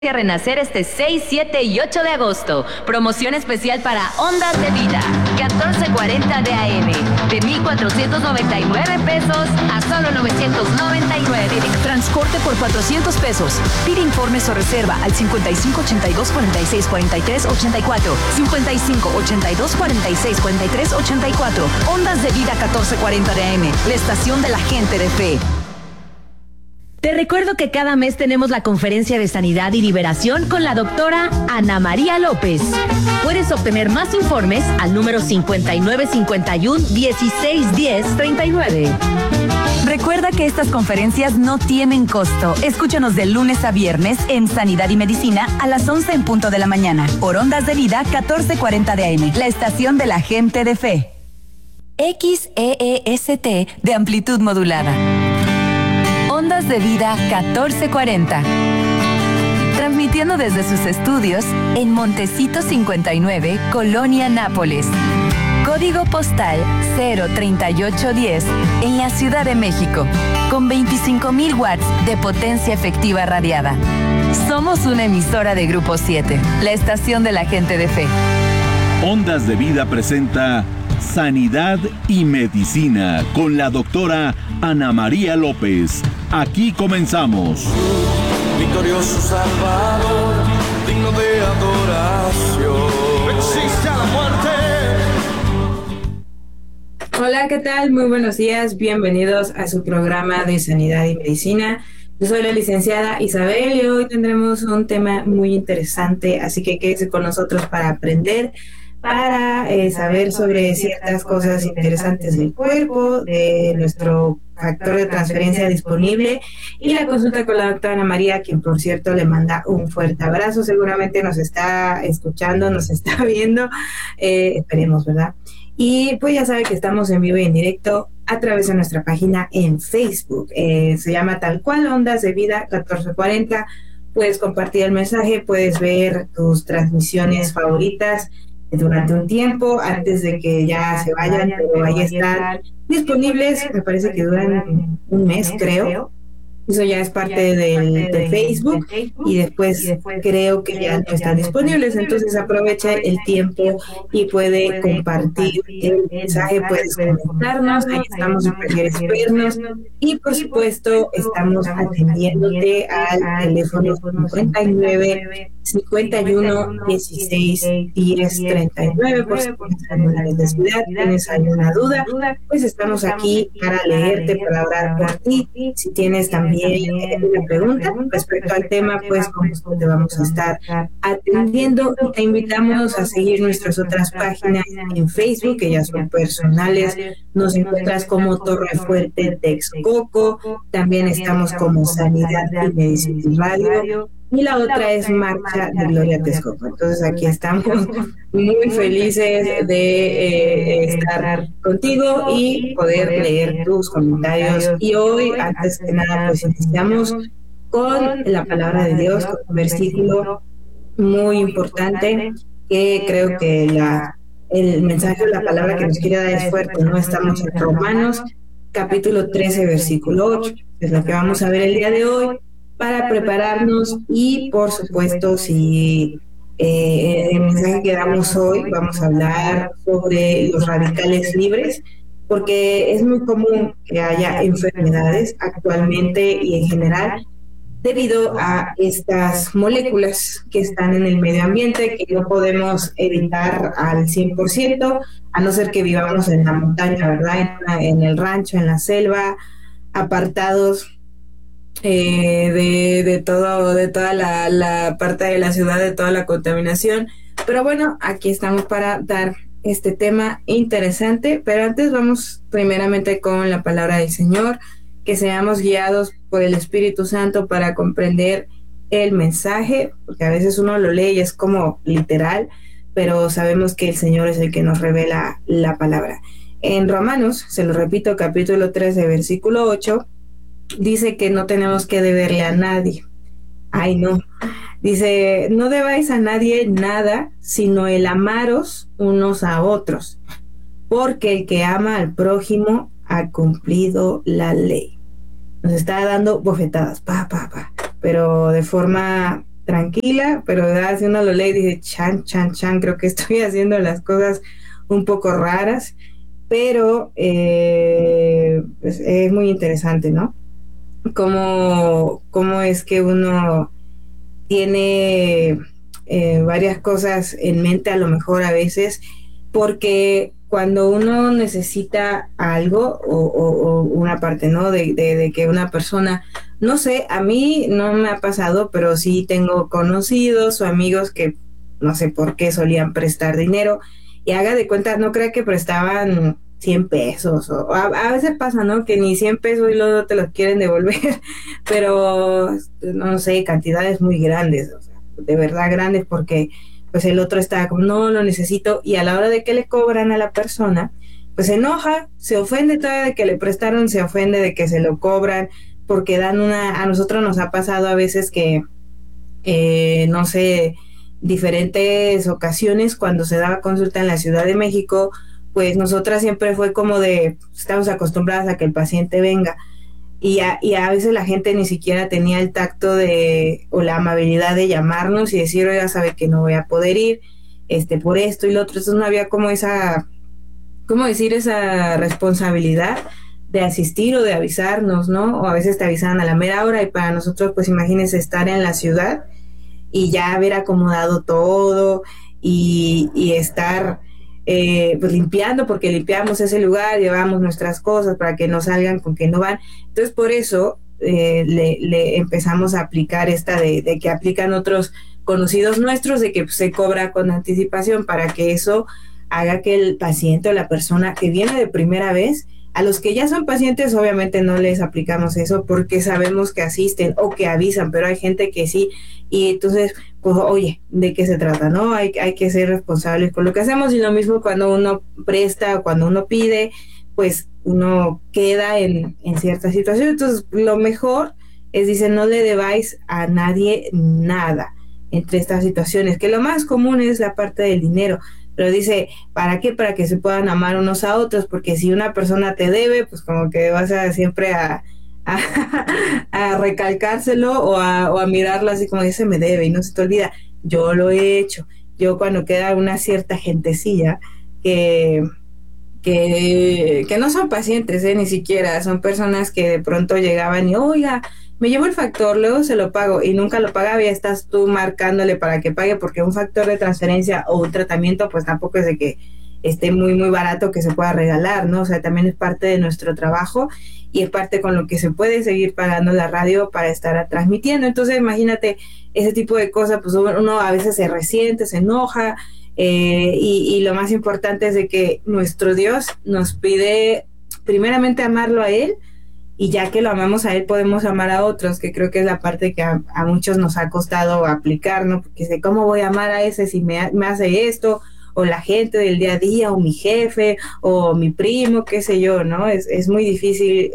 A renacer este 6, 7 y 8 de agosto. Promoción especial para Ondas de Vida. 1440 de AM. De 1,499 pesos a solo 999. Transporte por 400 pesos. Pide informes o reserva al 55 82 46 43 84. 55 82 46 43 84. Ondas de Vida 1440 de AM. La estación de la gente de fe. Te recuerdo que cada mes tenemos la conferencia de sanidad y liberación con la doctora Ana María López. Puedes obtener más informes al número 5951-1610-39. Recuerda que estas conferencias no tienen costo. Escúchanos de lunes a viernes en Sanidad y Medicina a las 11 en punto de la mañana. Por Ondas de Vida 1440 de AM, la estación de la gente de fe. XEEST de amplitud modulada. Ondas de Vida 1440. Transmitiendo desde sus estudios en Montecito 59, Colonia Nápoles. Código postal 03810 en la Ciudad de México, con 25,000 watts de potencia efectiva radiada. Somos una emisora de Grupo 7, la estación de la gente de fe. Ondas de Vida presenta Sanidad y Medicina con la doctora Ana María López. Aquí comenzamos. Victorioso Salvador, digno de adoración. Venciste a la muerte. Hola, ¿qué tal? Muy buenos días. Bienvenidos a su programa de Sanidad y Medicina. Yo soy la licenciada Isabel y hoy tendremos un tema muy interesante, así que quédese con nosotros para aprender, para saber sobre ciertas cosas interesantes del cuerpo, de nuestro factor de transferencia disponible y la consulta con la doctora Ana María, quien por cierto le manda un fuerte abrazo. Seguramente nos está escuchando, nos está viendo, esperemos, ¿verdad? Y pues ya sabe que estamos en vivo y en directo a través de nuestra página en Facebook. Se llama tal cual Ondas de Vida 1440. Puedes compartir el mensaje, puedes ver tus transmisiones favoritas durante un tiempo, antes de que ya se vayan, pero ahí están disponibles. Me parece que duran un mes, creo. Eso ya es parte de Facebook y después creo que ya no están disponibles, entonces aprovecha el tiempo y puede compartir el mensaje, puedes comentarnos, ahí estamos en Mujeres Vernos y por supuesto estamos atendiéndote al teléfono 59 51 16 10 39. Por si tienes alguna necesidad, tienes alguna duda, pues estamos aquí para leerte, para orar por ti. Si tienes también una pregunta respecto al tema, pues con gusto te vamos a estar atendiendo y te invitamos a seguir nuestras otras páginas en Facebook, que ya son personales. Nos encuentras como Torre Fuerte Texcoco, también estamos como Sanidad y Medicina Radio, y la otra es Marcha de Gloria Texcoco. Entonces aquí estamos muy felices de estar contigo y poder leer tus comentarios. Y hoy, antes que nada, pues iniciamos con la palabra de Dios, con un versículo muy importante que creo que el mensaje o la palabra que nos quiere dar es fuerte, ¿no? Estamos en Romanos, capítulo 13, versículo 8. Es lo que vamos a ver el día de hoy, para prepararnos y por supuesto si el mensaje que damos hoy vamos a hablar sobre los radicales libres, porque es muy común que haya enfermedades actualmente y en general debido a estas moléculas que están en el medio ambiente, que no podemos evitar al 100%, a no ser que vivamos en la montaña, ¿verdad? En el rancho, en la selva, apartados de toda la parte de la ciudad, de toda la contaminación. Pero bueno, aquí estamos para dar este tema interesante, pero antes vamos primeramente con la palabra del Señor, que seamos guiados por el Espíritu Santo para comprender el mensaje, porque a veces uno lo lee y es como literal, pero sabemos que el Señor es el que nos revela la palabra. En Romanos, se lo repito, capítulo 13, versículo 8, dice que no tenemos que deberle a nadie. Ay, no. Dice, no debáis a nadie nada, sino el amaros unos a otros, porque el que ama al prójimo ha cumplido la ley. Nos está dando bofetadas, pero de forma tranquila, pero si uno lo lee y dice, chan, chan, chan, creo que estoy haciendo las cosas un poco raras, pero pues es muy interesante, ¿no? Cómo es que uno tiene varias cosas en mente a lo mejor a veces, porque cuando uno necesita algo o una parte, ¿no? De que una persona, no sé, a mí no me ha pasado, pero sí tengo conocidos o amigos que no sé por qué solían prestar dinero y haga de cuenta, no crea que prestaban 100 pesos o a veces pasa, ¿no? Que ni 100 pesos y luego te los quieren devolver, pero no sé, cantidades muy grandes, o sea, de verdad grandes porque pues el otro está como, no, lo necesito, y a la hora de que le cobran a la persona, pues se enoja, se ofende todavía de que le prestaron, se ofende de que se lo cobran, porque a nosotros nos ha pasado a veces que, no sé, diferentes ocasiones cuando se daba consulta en la Ciudad de México, pues nosotras siempre fue como de, estamos acostumbradas a que el paciente venga, y a veces la gente ni siquiera tenía el tacto o la amabilidad de llamarnos y decir, oiga, sabe que no voy a poder ir, por esto y lo otro. Entonces no había como ¿cómo decir? Esa responsabilidad de asistir o de avisarnos, ¿no? O a veces te avisaban a la mera hora y para nosotros, pues imagínense estar en la ciudad y ya haber acomodado todo y estar pues limpiando, porque limpiamos ese lugar, llevamos nuestras cosas para que no salgan con que no van. Entonces por eso le empezamos a aplicar esta de que aplican otros conocidos nuestros, de que pues, se cobra con anticipación para que eso haga que el paciente o la persona que viene de primera vez, a los que ya son pacientes obviamente no les aplicamos eso porque sabemos que asisten o que avisan, pero hay gente que sí, y entonces pues oye, ¿de qué se trata? ¿No? Hay que ser responsables con lo que hacemos, y lo mismo cuando uno presta o cuando uno pide, pues uno queda en cierta situación. Entonces lo mejor es, dice, no le debáis a nadie nada entre estas situaciones, que lo más común es la parte del dinero, pero dice, ¿para qué? Para que se puedan amar unos a otros, porque si una persona te debe, pues como que vas a siempre a recalcárselo o a mirarlo así como, ese me debe y no se te olvida. Yo lo he hecho. Yo cuando queda una cierta gentecilla que no son pacientes, ni siquiera, son personas que de pronto llegaban y, oiga, me llevo el factor, luego se lo pago, y nunca lo pagaba, y ya estás tú marcándole para que pague, porque un factor de transferencia o un tratamiento pues tampoco es de que esté muy muy barato que se pueda regalar, ¿no? O sea, también es parte de nuestro trabajo y es parte con lo que se puede seguir pagando la radio para estar transmitiendo. Entonces imagínate ese tipo de cosas, pues uno a veces se resiente, se enoja, y lo más importante es de que nuestro Dios nos pide primeramente amarlo a Él, y ya que lo amamos a Él podemos amar a otros, que creo que es la parte que a muchos nos ha costado aplicar, ¿no? Porque sé, ¿cómo voy a amar a ese si me hace esto? O la gente del día a día, o mi jefe, o mi primo, qué sé yo, ¿no? Es muy difícil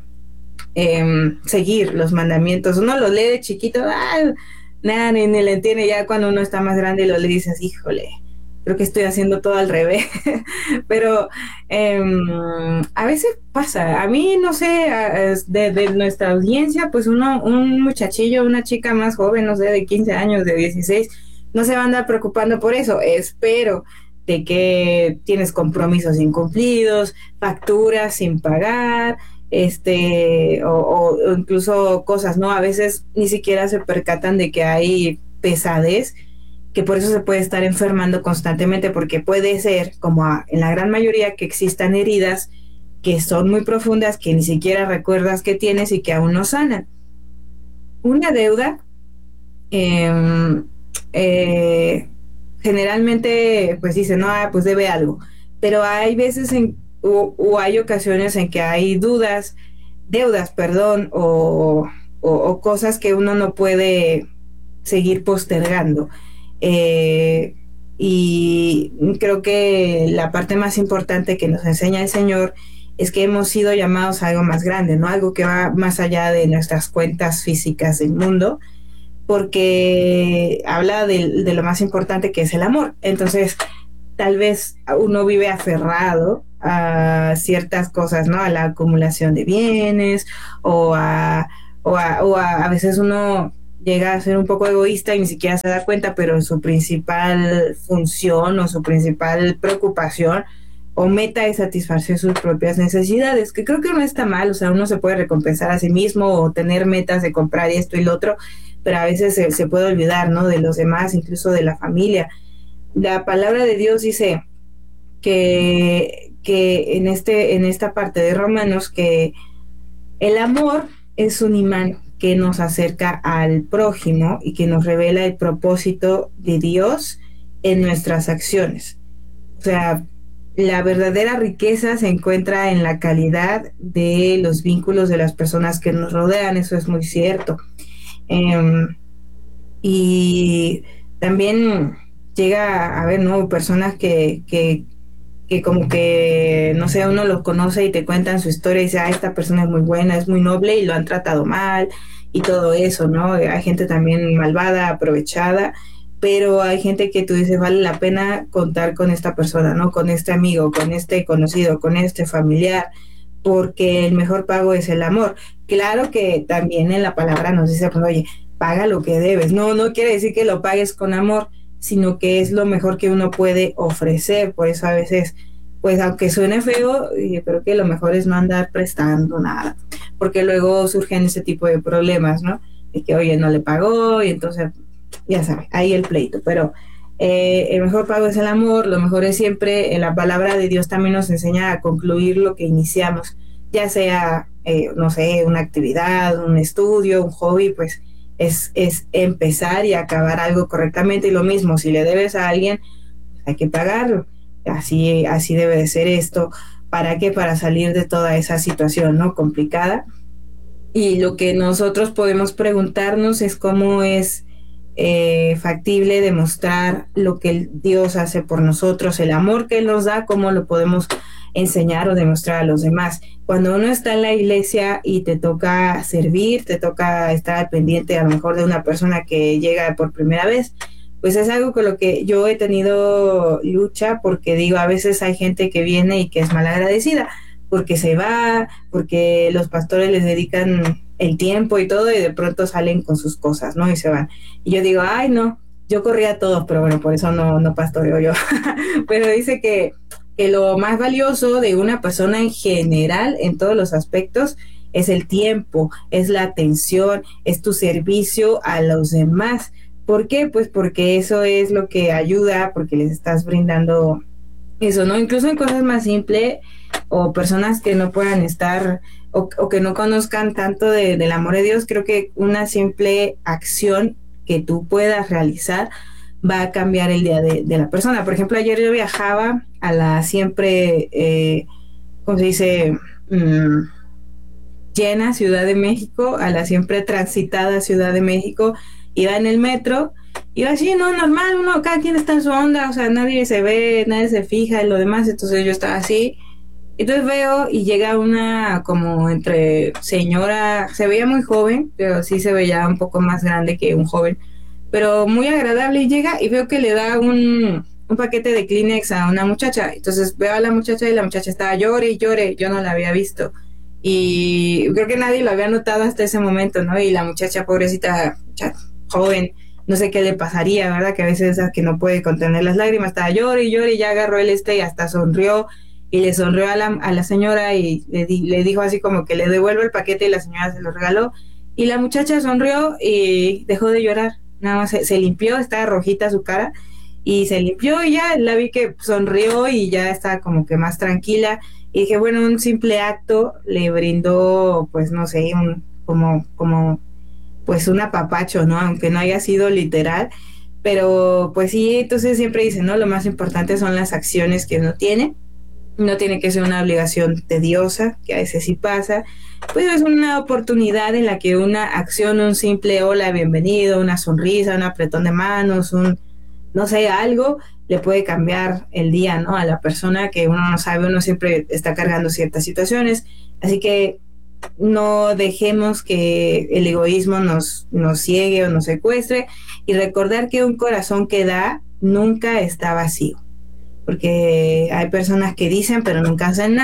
seguir los mandamientos. Uno los lee de chiquito, nada, ni le entiende. Ya cuando uno está más grande lo le dices, híjole, creo que estoy haciendo todo al revés. Pero a veces pasa. A mí, no sé, de nuestra audiencia, pues un muchachillo, una chica más joven, no sé, de 15 años, de 16, no se va a andar preocupando por eso. Espero de que tienes compromisos incumplidos, facturas sin pagar, o incluso cosas, ¿no? A veces ni siquiera se percatan de que hay pesadez, que por eso se puede estar enfermando constantemente, porque puede ser, como en la gran mayoría, que existan heridas que son muy profundas, que ni siquiera recuerdas que tienes y que aún no sanan. Una deuda generalmente pues dice, no, pues debe algo, pero hay veces o hay ocasiones en que hay deudas, perdón, o cosas que uno no puede seguir postergando. Y creo que la parte más importante que nos enseña el Señor es que hemos sido llamados a algo más grande, ¿no? Algo que va más allá de nuestras cuentas físicas del mundo, porque habla de lo más importante, que es el amor. Entonces, tal vez uno vive aferrado a ciertas cosas, ¿no? A la acumulación de bienes, o a veces uno llega a ser un poco egoísta y ni siquiera se da cuenta, pero su principal función o su principal preocupación o meta es satisfacer sus propias necesidades, que creo que no está mal, o sea, uno se puede recompensar a sí mismo o tener metas de comprar esto y lo otro, pero a veces se puede olvidar, ¿no?, de los demás, incluso de la familia. La palabra de Dios dice que en esta parte de Romanos, que el amor es un imán que nos acerca al prójimo y que nos revela el propósito de Dios en nuestras acciones. O sea, la verdadera riqueza se encuentra en la calidad de los vínculos de las personas que nos rodean, eso es muy cierto. Y también llega a haber, ¿no?, personas que como que, no sé, uno los conoce y te cuentan su historia y dice, esta persona es muy buena, es muy noble y lo han tratado mal y todo eso, ¿no? Hay gente también malvada, aprovechada, pero hay gente que tú dices, vale la pena contar con esta persona, ¿no?, con este amigo, con este conocido, con este familiar, porque el mejor pago es el amor. Claro que también en la palabra nos dice, pues, oye, paga lo que debes. No quiere decir que lo pagues con amor, sino que es lo mejor que uno puede ofrecer. Por eso a veces, pues aunque suene feo, yo creo que lo mejor es no andar prestando nada, porque luego surgen ese tipo de problemas, ¿no? De que, oye, no le pagó y entonces, ya sabes, ahí el pleito. Pero el mejor pago es el amor, lo mejor es siempre, en la palabra de Dios también nos enseña a concluir lo que iniciamos, ya sea, no sé, una actividad, un estudio, un hobby, pues es empezar y acabar algo correctamente. Y lo mismo, si le debes a alguien, hay que pagarlo. Así debe de ser esto. ¿Para qué? Para salir de toda esa situación, ¿no?, complicada. Y lo que nosotros podemos preguntarnos es cómo es factible demostrar lo que Dios hace por nosotros, el amor que Él nos da, cómo lo podemos enseñar o demostrar a los demás. Cuando uno está en la iglesia y te toca servir, te toca estar al pendiente a lo mejor de una persona que llega por primera vez, pues es algo con lo que yo he tenido lucha, porque digo, a veces hay gente que viene y que es malagradecida, porque se va, porque los pastores les dedican el tiempo y todo, y de pronto salen con sus cosas, ¿no?, y se van. Y yo digo, ay, no, yo corría a todos, pero bueno, por eso no pastoreo yo. Pero dice que lo más valioso de una persona en general, en todos los aspectos, es el tiempo, es la atención, es tu servicio a los demás. ¿Por qué? Pues porque eso es lo que ayuda, porque les estás brindando eso, ¿no? Incluso en cosas más simples, o personas que no puedan estar o que no conozcan tanto del amor de Dios, creo que una simple acción que tú puedas realizar va a cambiar el día de la persona. Por ejemplo, ayer yo viajaba a la siempre, ¿cómo se dice?, llena Ciudad de México, a la siempre transitada Ciudad de México. Iba en el metro, iba así, no, normal, cada quien está en su onda, o sea, nadie se ve, nadie se fija en lo demás. Entonces yo estaba así, entonces veo y llega una como entre señora, se veía muy joven, pero sí se veía un poco más grande que un joven, pero muy agradable, y llega y veo que le da un paquete de Kleenex a una muchacha. Entonces veo a la muchacha y la muchacha estaba llore y llore, yo no la había visto y creo que nadie lo había notado hasta ese momento, ¿no? Y la muchacha, pobrecita, joven, no sé qué le pasaría, ¿verdad? Que a veces es que no puede contener las lágrimas, estaba llore y llore, y ya agarró el y hasta sonrió, y le sonrió a la señora y le dijo así como que le devuelve el paquete, y la señora se lo regaló, y la muchacha sonrió y dejó de llorar, nada más se limpió, estaba rojita su cara, y se limpió y ya la vi que sonrió y ya estaba como que más tranquila, y dije, bueno, un simple acto le brindó, pues no sé, como pues un apapacho, ¿no? Aunque no haya sido literal, pero pues sí. Entonces siempre dicen, ¿no?, lo más importante son las acciones que uno tiene, no tiene que ser una obligación tediosa, que a veces sí pasa, pues es una oportunidad en la que una acción, un simple hola, bienvenido, una sonrisa, un apretón de manos, no sé, algo, le puede cambiar el día, ¿no?, a la persona, que uno no sabe, uno siempre está cargando ciertas situaciones. Así que no dejemos que el egoísmo nos ciegue o nos secuestre, y recordar que un corazón que da nunca está vacío, porque hay personas que dicen pero nunca hacen nada,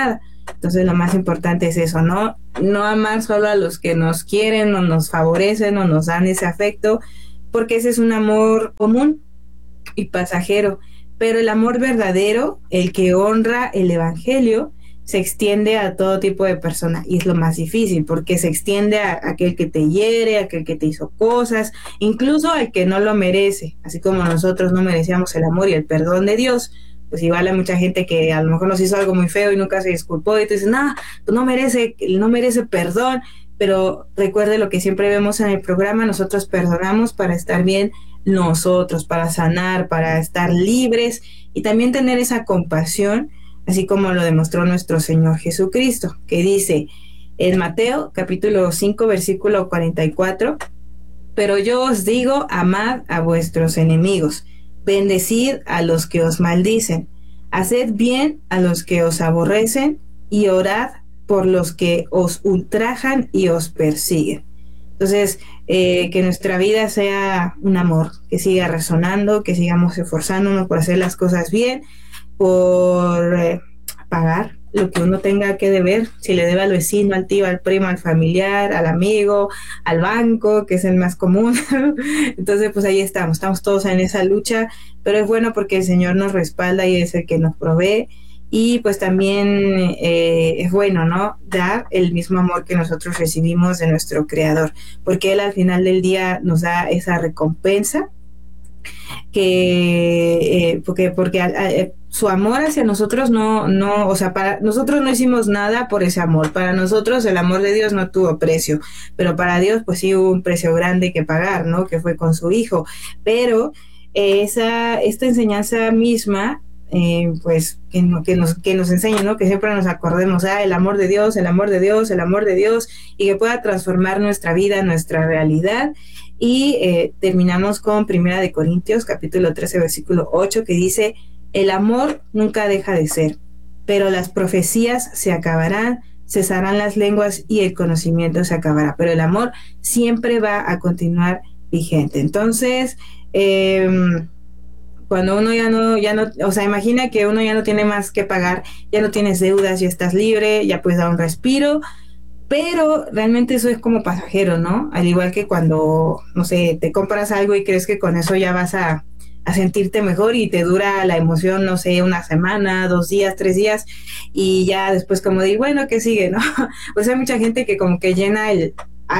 Entonces lo más importante es eso, no amar solo a los que nos quieren o nos favorecen o nos dan ese afecto, porque ese es un amor común y pasajero, pero el amor verdadero, el que honra el evangelio, se extiende a todo tipo de persona, y es lo más difícil, porque se extiende a aquel que te hiere, a aquel que te hizo cosas, incluso al que no lo merece, así como nosotros no merecíamos el amor y el perdón de Dios. Pues igual hay mucha gente que a lo mejor nos hizo algo muy feo y nunca se disculpó, y te dicen, pues no merece perdón, pero recuerde lo que siempre vemos en el programa: nosotros perdonamos para estar bien nosotros, para sanar, para estar libres y también tener esa compasión, así como lo demostró nuestro Señor Jesucristo, que dice en Mateo capítulo 5 versículo 44, pero yo os digo, amad a vuestros enemigos, bendecid a los que os maldicen, haced bien a los que os aborrecen y orad por los que os ultrajan y os persiguen. Entonces, que nuestra vida sea un amor, que siga resonando, que sigamos esforzándonos por hacer las cosas bien, por pagar lo que uno tenga que deber, si le debe al vecino, al tío, al primo, al familiar, al amigo, al banco, que es el más común. Entonces, pues ahí estamos todos en esa lucha, pero es bueno porque el Señor nos respalda y es el que nos provee. Y pues también es bueno, ¿no?, dar el mismo amor que nosotros recibimos de nuestro Creador, porque Él al final del día nos da esa recompensa, que porque su amor hacia nosotros o sea, para nosotros no hicimos nada por ese amor. Para nosotros el amor de Dios no tuvo precio, pero para Dios pues sí hubo un precio grande que pagar, ¿no?, que fue con su Hijo. Pero esta enseñanza misma, pues que nos enseñe, ¿no?, que siempre nos acordemos, el amor de Dios, el amor de Dios, el amor de Dios, y que pueda transformar nuestra vida, nuestra realidad. Y terminamos con 1 Corintios capítulo 13 versículo 8, que dice: el amor nunca deja de ser, pero las profecías se acabarán, cesarán las lenguas y el conocimiento se acabará, pero el amor siempre va a continuar vigente. Entonces, cuando uno ya no, o sea, imagina que uno ya no tiene más que pagar, ya no tienes deudas, ya estás libre, ya puedes dar un respiro, pero realmente eso es como pasajero, ¿no? Al igual que cuando, no sé, te compras algo y crees que con eso ya vas a sentirte mejor y te dura la emoción, no sé, una semana, 2 días, 3 días, y ya después como de, bueno, ¿qué sigue, no? Pues hay mucha gente que como que llena el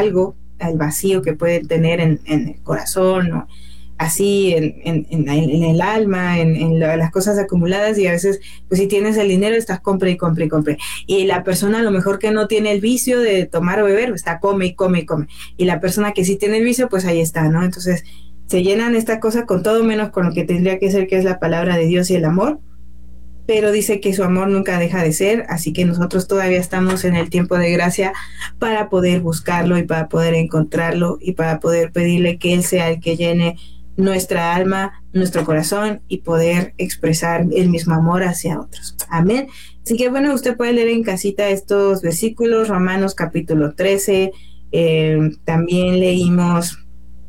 vacío que puede tener en el corazón, ¿no?, así en el alma, en las cosas acumuladas, y a veces, pues si tienes el dinero, estás compre y compre y compre. Y la persona a lo mejor que no tiene el vicio de tomar o beber, está come y come y come. Y la persona que sí tiene el vicio, pues ahí está, ¿no? Entonces, se llenan esta cosa con todo menos con lo que tendría que ser, que es la palabra de Dios y el amor. Pero dice que su amor nunca deja de ser, así que nosotros todavía estamos en el tiempo de gracia para poder buscarlo y para poder encontrarlo y para poder pedirle que Él sea el que llene nuestra alma, nuestro corazón, y poder expresar el mismo amor hacia otros. Amén. Así que bueno, usted puede leer en casita estos versículos, Romanos capítulo 13, también leímos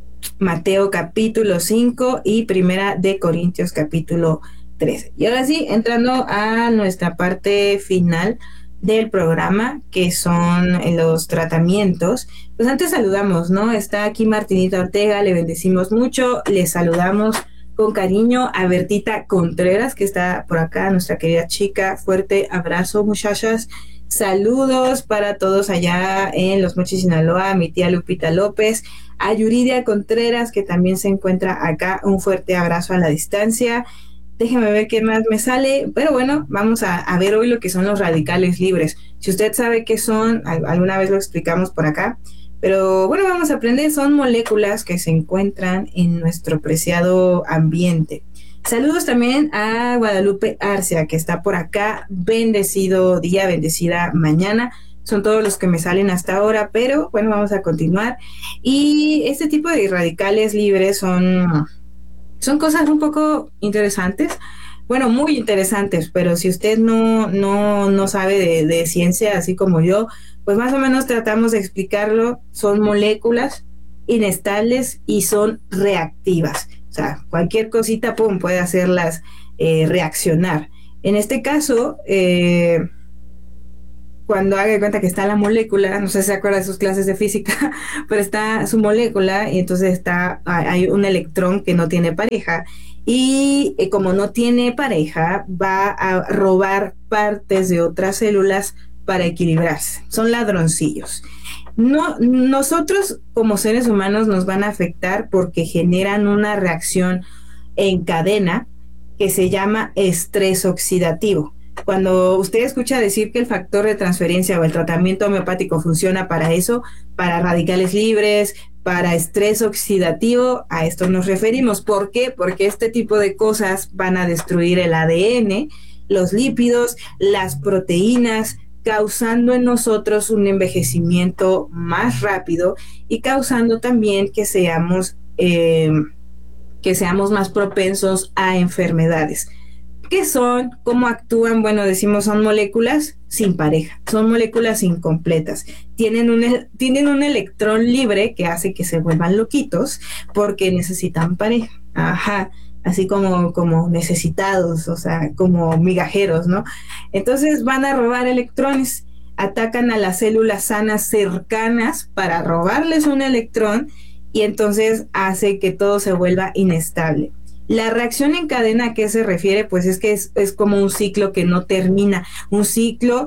Mateo capítulo 5 y 1 Corintios capítulo 13. Y ahora sí, entrando a nuestra parte final del programa, que son los tratamientos. Pues antes saludamos, ¿no? Está aquí Martinita Ortega, le bendecimos mucho, le saludamos con cariño a Bertita Contreras, que está por acá, nuestra querida chica. Fuerte abrazo, muchachas. Saludos para todos allá en Los Mochis, Sinaloa, mi tía Lupita López, a Yuridia Contreras, que también se encuentra acá, un fuerte abrazo a la distancia. Déjeme ver qué más me sale, pero bueno, vamos a ver hoy lo que son los radicales libres. Si usted sabe qué son, alguna vez lo explicamos por acá, pero bueno, vamos a aprender. Son moléculas que se encuentran en nuestro preciado ambiente. Saludos también a Guadalupe Arcia, que está por acá. Bendecido día, bendecida mañana. Son todos los que me salen hasta ahora, pero bueno, vamos a continuar. Y este tipo de radicales libres son cosas un poco interesantes, bueno, muy interesantes, pero si usted no sabe de ciencia, así como yo, pues más o menos tratamos de explicarlo. Son moléculas inestables y son reactivas. O sea, cualquier cosita, pum, puede hacerlas reaccionar. En este caso, cuando haga de cuenta que está la molécula, no sé si se acuerda de sus clases de física, pero está su molécula y entonces hay un electrón que no tiene pareja y como no tiene pareja va a robar partes de otras células para equilibrarse. Son ladroncillos. No, nosotros como seres humanos nos van a afectar porque generan una reacción en cadena que se llama estrés oxidativo. Cuando usted escucha decir que el factor de transferencia o el tratamiento homeopático funciona para eso, para radicales libres, para estrés oxidativo, a esto nos referimos. ¿Por qué? Porque este tipo de cosas van a destruir el ADN, los lípidos, las proteínas, causando en nosotros un envejecimiento más rápido y causando también que seamos más propensos a enfermedades. ¿Qué son? ¿Cómo actúan? Bueno, decimos son moléculas sin pareja, son moléculas incompletas. Tienen un electrón libre que hace que se vuelvan loquitos porque necesitan pareja. Ajá. Así como necesitados, o sea, como migajeros, ¿no? Entonces van a robar electrones, atacan a las células sanas cercanas para robarles un electrón y entonces hace que todo se vuelva inestable. La reacción en cadena, ¿a qué se refiere? Pues es que es como un ciclo que no termina, un ciclo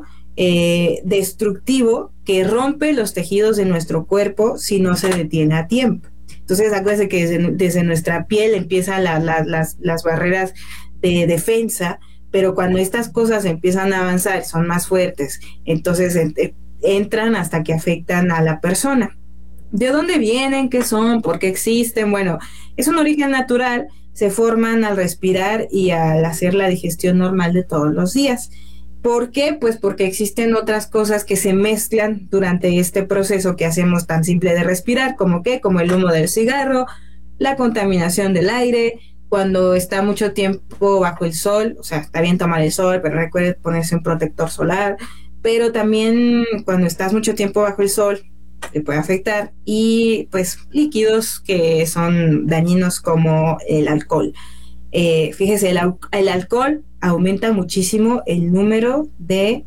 destructivo que rompe los tejidos de nuestro cuerpo si no se detiene a tiempo. Entonces, acuérdense que desde nuestra piel empiezan las barreras de defensa, pero cuando estas cosas empiezan a avanzar, son más fuertes, entonces entran hasta que afectan a la persona. ¿De dónde vienen? ¿Qué son? ¿Por qué existen? Bueno, es un origen natural, se forman al respirar y al hacer la digestión normal de todos los días. ¿Por qué? Pues porque existen otras cosas que se mezclan durante este proceso que hacemos tan simple de respirar, como el humo del cigarro, la contaminación del aire, cuando está mucho tiempo bajo el sol, o sea, está bien tomar el sol, pero recuerde ponerse un protector solar, pero también cuando estás mucho tiempo bajo el sol, te puede afectar, y pues líquidos que son dañinos como el alcohol. Fíjese, el alcohol aumenta muchísimo el número de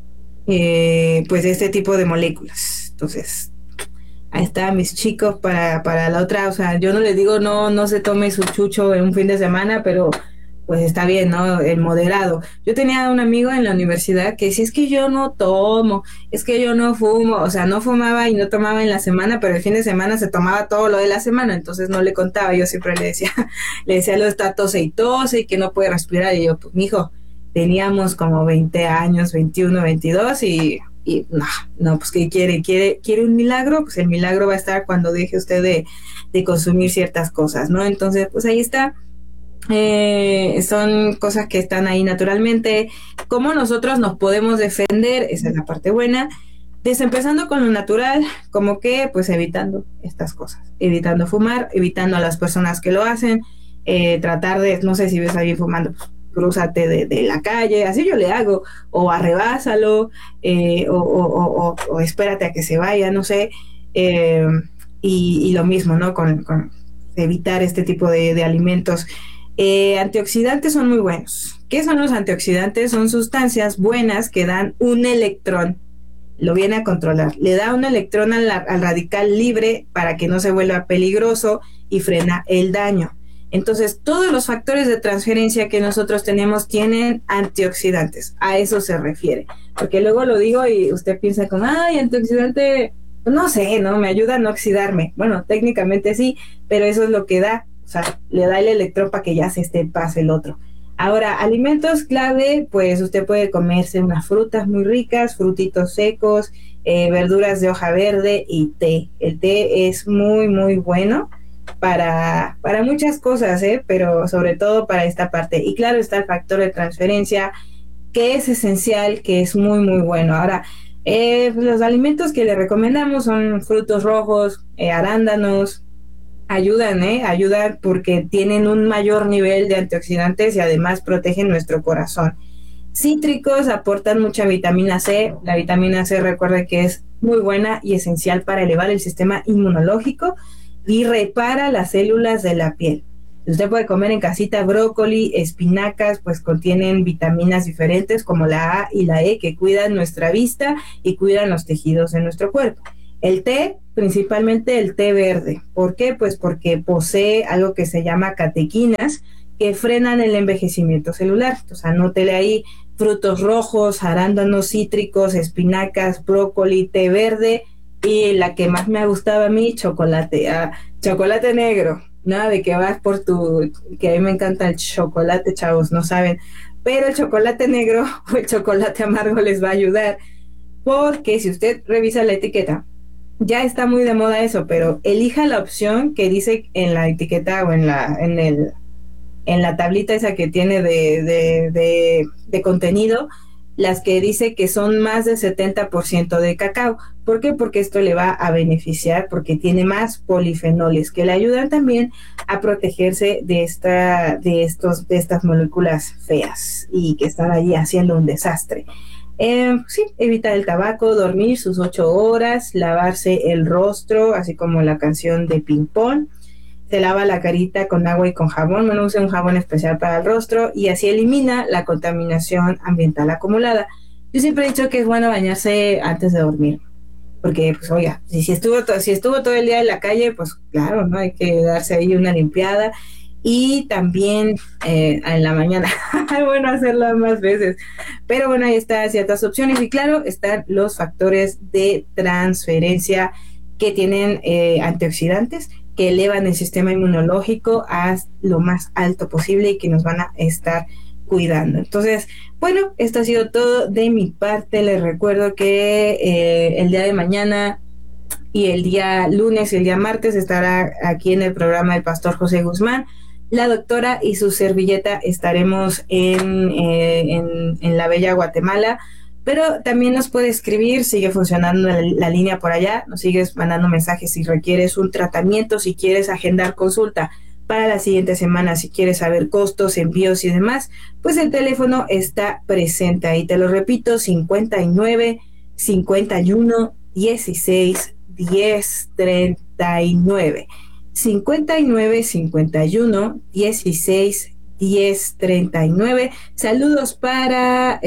pues de este tipo de moléculas. Entonces, ahí está, mis chicos, para la otra, o sea, yo no les digo no se tome su chucho en un fin de semana, pero pues está bien, ¿no? El moderado. Yo tenía un amigo en la universidad que decía, es que yo no tomo, es que yo no fumo, o sea, no fumaba y no tomaba en la semana, pero el fin de semana se tomaba todo lo de la semana, entonces no le contaba, yo siempre le decía, lo está tose y que no puede respirar, y yo, pues, mijo, teníamos como 20 años, 21, 22, y no, pues, ¿qué quiere? ¿Quiere un milagro? Pues el milagro va a estar cuando deje usted de consumir ciertas cosas, ¿no? Entonces, pues ahí está. Son cosas que están ahí naturalmente. ¿Cómo nosotros nos podemos defender? Esa es la parte buena. Empezando con lo natural, como que pues evitando estas cosas, evitando fumar, evitando a las personas que lo hacen, tratar de, no sé si ves a alguien fumando, pues crúzate de la calle, así yo le hago, o arrebásalo, o espérate a que se vaya, no sé, y lo mismo, ¿no? Con evitar este tipo de alimentos. Antioxidantes son muy buenos. ¿Qué son los antioxidantes? Son sustancias buenas que dan un electrón, lo viene a controlar, le da un electrón al radical libre para que no se vuelva peligroso y frena el daño. Entonces, todos los factores de transferencia que nosotros tenemos tienen antioxidantes, a eso se refiere, porque luego lo digo y usted piensa como, ay, antioxidante, no sé, no, me ayuda a no oxidarme. Bueno, técnicamente sí, pero eso es lo que da. O sea, le da el electrón para que ya se pase el otro. Ahora, alimentos clave, pues usted puede comerse unas frutas muy ricas, frutitos secos, verduras de hoja verde y té. El té es muy, muy bueno para muchas cosas, pero sobre todo para esta parte. Y claro, está el factor de transferencia, que es esencial, que es muy, muy bueno. Ahora, los alimentos que le recomendamos son frutos rojos, arándanos, ayudan porque tienen un mayor nivel de antioxidantes y además protegen nuestro corazón. Cítricos aportan mucha vitamina C. La vitamina C, recuerde que es muy buena y esencial para elevar el sistema inmunológico y repara las células de la piel. Usted puede comer en casita brócoli, espinacas, pues contienen vitaminas diferentes como la A y la E que cuidan nuestra vista y cuidan los tejidos de nuestro cuerpo. El té, principalmente el té verde. ¿Por qué? Pues porque posee algo que se llama catequinas que frenan el envejecimiento celular. Entonces anótele ahí frutos rojos, arándanos cítricos, espinacas, brócoli, té verde y la que más me ha gustado a mí, chocolate negro. Nada de que vas por que a mí me encanta el chocolate, chavos, no saben, pero el chocolate negro o el chocolate amargo les va a ayudar, porque si usted revisa la etiqueta, ya está muy de moda eso, pero elija la opción que dice en la etiqueta o en la tablita esa que tiene de contenido, las que dice que son más del 70% de cacao. ¿Por qué? Porque esto le va a beneficiar, porque tiene más polifenoles que le ayudan también a protegerse de estas moléculas feas y que están ahí haciendo un desastre. Sí, evitar el tabaco, dormir sus 8 horas, lavarse el rostro, así como la canción de Ping Pong. Se lava la carita con agua y con jabón, bueno, usa un jabón especial para el rostro y así elimina la contaminación ambiental acumulada. Yo siempre he dicho que es bueno bañarse antes de dormir, porque pues oiga, si estuvo todo el día en la calle, pues claro, ¿no? Hay que darse ahí una limpiada y también en la mañana, bueno, hacerlo más veces. Pero bueno, ahí están ciertas opciones y claro, están los factores de transferencia que tienen antioxidantes que elevan el sistema inmunológico a lo más alto posible y que nos van a estar cuidando. Entonces, bueno, esto ha sido todo de mi parte. Les recuerdo que el día de mañana y el día lunes y el día martes estará aquí en el programa el pastor José Guzmán. La doctora y su servilleta estaremos en la bella Guatemala, pero también nos puede escribir, sigue funcionando la línea por allá, nos sigues mandando mensajes si requieres un tratamiento, si quieres agendar consulta para la siguiente semana, si quieres saber costos, envíos y demás, pues el teléfono está presente ahí, te lo repito, 59 51 16 10 39. 59 51 16 10 39. Saludos para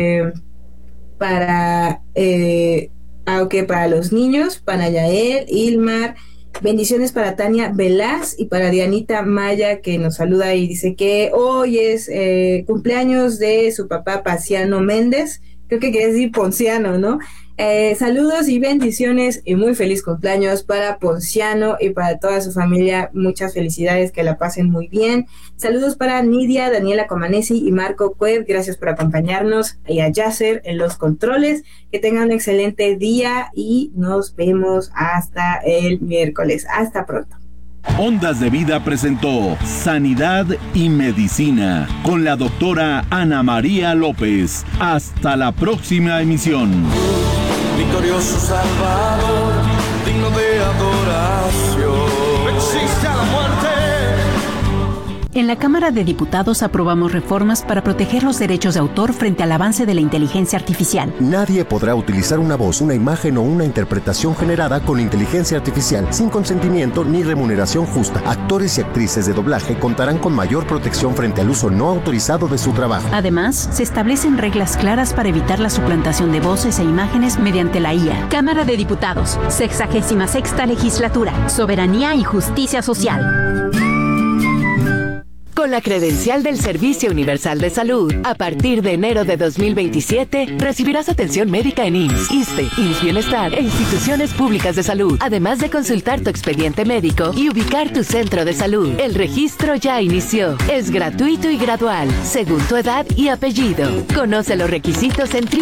los niños, para Yael, Ilmar, bendiciones para Tania Velaz y para Dianita Maya, que nos saluda y dice que hoy es cumpleaños de su papá Paciano Méndez, creo que quiere decir Ponciano, ¿no? Saludos y bendiciones y muy feliz cumpleaños para Ponciano y para toda su familia, muchas felicidades, que la pasen muy bien. Saludos para Nidia, Daniela Comanesi y Marco Cuev, gracias por acompañarnos, y a Yasser en los controles, que tengan un excelente día y nos vemos hasta el miércoles. Hasta pronto. Ondas de Vida presentó Sanidad y Medicina con la doctora Ana María López. Hasta la próxima emisión. Victorioso Salvador, digno de adoración. Existe a la muerte. En la Cámara de Diputados aprobamos reformas para proteger los derechos de autor frente al avance de la inteligencia artificial. Nadie podrá utilizar una voz, una imagen o una interpretación generada con inteligencia artificial sin consentimiento ni remuneración justa. Actores y actrices de doblaje contarán con mayor protección frente al uso no autorizado de su trabajo. Además, se establecen reglas claras para evitar la suplantación de voces e imágenes mediante la IA. Cámara de Diputados, 66ª Legislatura, Soberanía y Justicia Social. Con la credencial del Servicio Universal de Salud, a partir de enero de 2027, recibirás atención médica en IMSS, ISSSTE, IMSS Bienestar e instituciones públicas de salud, además de consultar tu expediente médico y ubicar tu centro de salud. El registro ya inició. Es gratuito y gradual, según tu edad y apellido. Conoce los requisitos en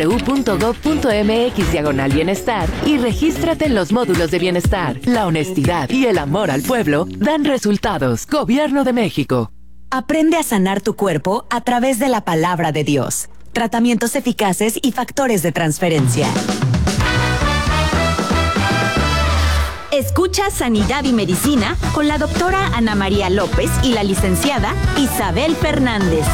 www.gov.mx/bienestar y regístrate en los módulos de bienestar. La honestidad y el amor al pueblo dan resultados. Gobierno de México. Aprende a sanar tu cuerpo a través de la palabra de Dios. Tratamientos eficaces y factores de transferencia. Escucha Sanidad y Medicina con la doctora Ana María López y la licenciada Isabel Fernández.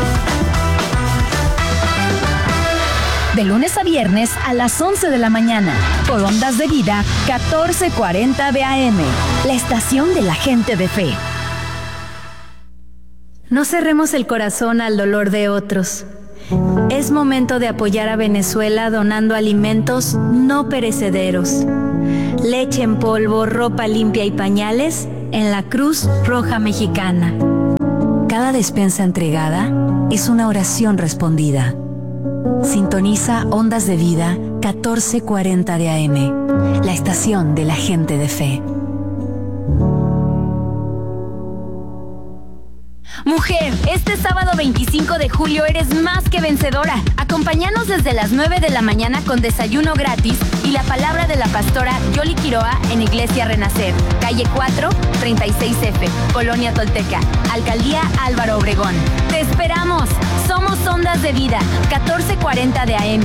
De lunes a viernes a las 11 de la mañana, por Ondas de Vida 1440 de AM, la estación de la gente de fe. No cerremos el corazón al dolor de otros. Es momento de apoyar a Venezuela donando alimentos no perecederos. Leche en polvo, ropa limpia y pañales en la Cruz Roja Mexicana. Cada despensa entregada es una oración respondida. Sintoniza Ondas de Vida 1440 de AM, la estación de la gente de fe. Mujer, este sábado 25 de julio eres más que vencedora. Acompáñanos desde las 9 de la mañana con desayuno gratis y la palabra de la pastora Yoli Quiroa en Iglesia Renacer, calle 4, 36F, Colonia Tolteca, Alcaldía Álvaro Obregón. ¡Te esperamos! Somos Ondas de Vida, 1440 de AM,